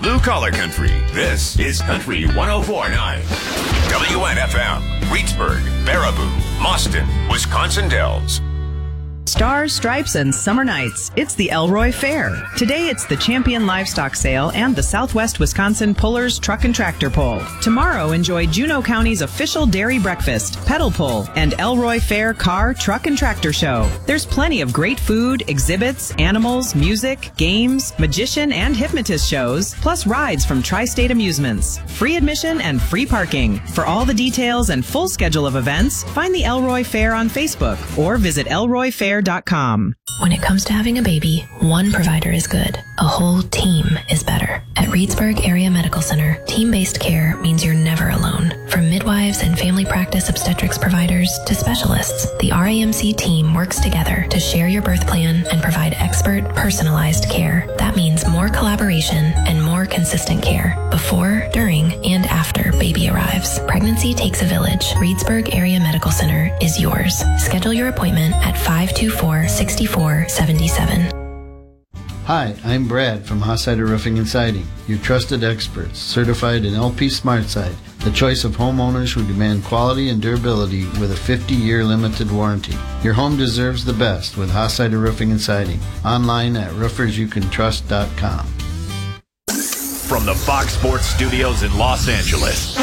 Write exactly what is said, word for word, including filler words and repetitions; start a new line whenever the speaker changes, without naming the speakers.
Blue Collar Country. This is Country one oh four point nine. W N F M, Reedsburg, Baraboo, Mauston, Wisconsin Dells.
Stars, stripes, and summer nights. It's the Elroy Fair. Today it's the Champion Livestock Sale and the Southwest Wisconsin Pullers Truck and Tractor Pull. Tomorrow enjoy Juneau County's official dairy breakfast, pedal pull, and Elroy Fair Car, Truck, and Tractor Show. There's plenty of great food, exhibits, animals, music, games, magician, and hypnotist shows, plus rides from Tri-State Amusements. Free admission and free parking. For all the details and full schedule of events, find the Elroy Fair on Facebook or visit elroy fair dot com.
When it comes to having a baby, one provider is good. A whole team is better. At Reedsburg Area Medical Center, team-based care means you're never alone. From midwives and family practice obstetrics providers to specialists, the R A M C team works together to share your birth plan and provide expert, personalized care. That means more collaboration and more consistent care before, during, and after baby arrives. Pregnancy takes a village. Reedsburg Area Medical Center is yours. Schedule your appointment at five two four, six four seven seven.
Hi, I'm Brad from Hossider Roofing and Siding, your trusted experts, certified in L P SmartSide, the choice of homeowners who demand quality and durability with a fifty-year limited warranty. Your home deserves the best with Hossider Roofing and Siding. Online at roofers you can trust dot com.
From the Fox Sports Studios in Los Angeles,